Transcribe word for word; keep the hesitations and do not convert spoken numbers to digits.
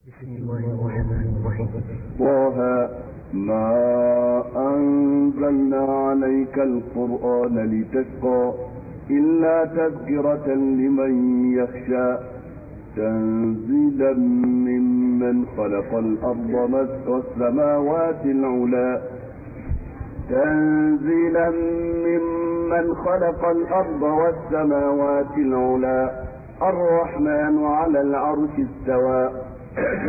بسم الله الرحمن الرحيم. طه ما أنزلنا عليك القرآن لتشقى إلا تذكرة لمن يخشى تنزيلا ممن خلق الأرض والسماوات العلى تنزيلا ممن خلق الأرض والسماوات العلى الرحمن على العرش استوى